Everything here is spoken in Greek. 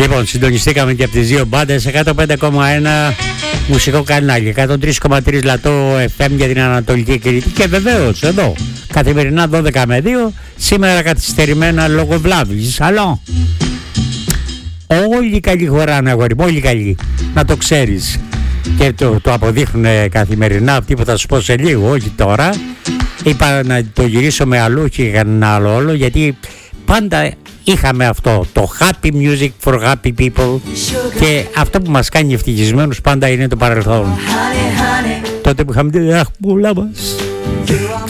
Λοιπόν, συντονιστήκαμε και από τις δύο μπάντες. 105,1 μουσικό κανάλι, 103,3 λατό FM για την Ανατολική Κρήτη. Και βεβαίως εδώ, καθημερινά 12 με 2, σήμερα καθυστερημένα λόγω βλάβης. Αλλά όλοι καλοί χωράνε, αγόρι μου, όλοι καλοί. Να το ξέρεις. Και το αποδείχνουν καθημερινά αυτοί που θα σου πω σε λίγο, όχι τώρα. Είπα να το γυρίσω με αλλού και ένα άλλο όλο, γιατί πάντα είχαμε αυτό, το happy music for happy people, και αυτό που μας κάνει ευτυχισμένους πάντα είναι το παρελθόν. Τότε που είχαμε την αχμούλα μας